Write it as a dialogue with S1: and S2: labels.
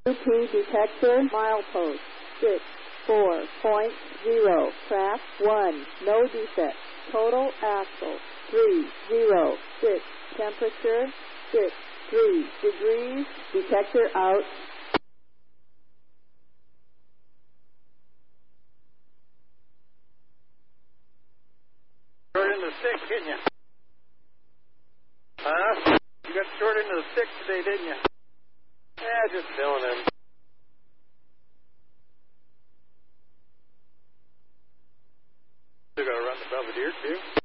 S1: UP detector, milepost 64.0, craft 1, no defect, total axle 306, temperature 63 degrees, detector out.
S2: Short into the 6, didn't you? Huh? You got short into the 6 today, didn't you? Yeah, just filling in. Still got to run the Belvedere, too.